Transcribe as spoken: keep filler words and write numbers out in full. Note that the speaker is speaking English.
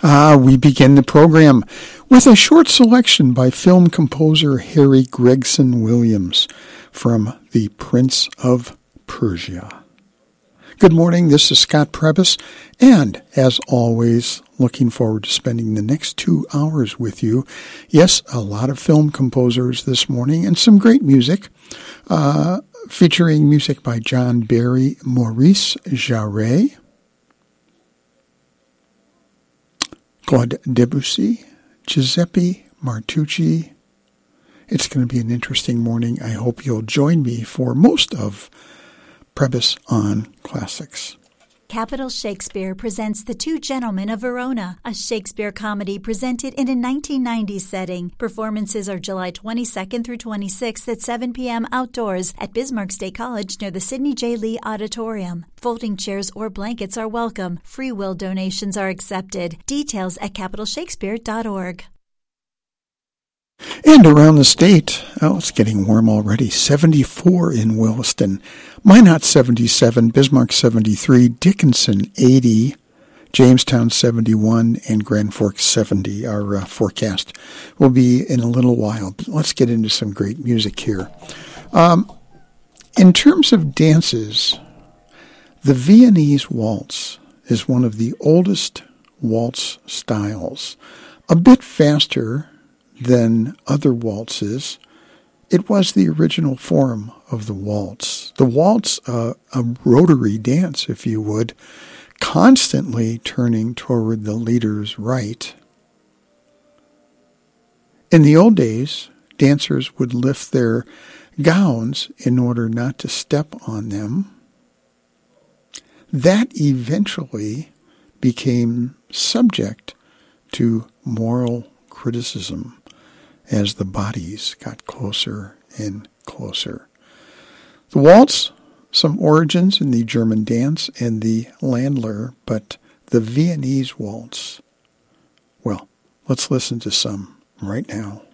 Uh, we begin the program with a short selection by film composer Harry Gregson Williams from The Prince of Persia. Good morning, this is Scott Prebys, and as always, looking forward to spending the next two hours with you. Yes, a lot of film composers this morning and some great music, uh, featuring music by John Barry, Maurice Jarre, Claude Debussy, Giuseppe Martucci. It's going to be an interesting morning. I hope you'll join me for most of Prebys on Classics. Capitol Shakespeare presents The Two Gentlemen of Verona, a Shakespeare comedy presented in a nineteen nineties setting. Performances are July twenty-second through twenty-sixth at seven p.m. outdoors at Bismarck State College near the Sidney J. Lee Auditorium. Folding chairs or blankets are welcome. Free will donations are accepted. Details at capitol shakespeare dot org. And around the state, oh, it's getting warm already. seventy-four in Williston, Minot seventy-seven, Bismarck seventy-three, Dickinson eighty, Jamestown seventy-one, and Grand Forks seventy. Our uh, forecast will be in a little while. But let's get into some great music here. Um, in terms of dances, the Viennese waltz is one of the oldest waltz styles. A bit faster than other waltzes. It was the original form of the waltz. The waltz, uh, a rotary dance, if you would, constantly turning toward the leader's right. In the old days, dancers would lift their gowns in order not to step on them. That eventually became subject to moral criticism as the bodies got closer and closer. The waltz, some origins in the German dance and the Landler, but the Viennese waltz, well, let's listen to some right now.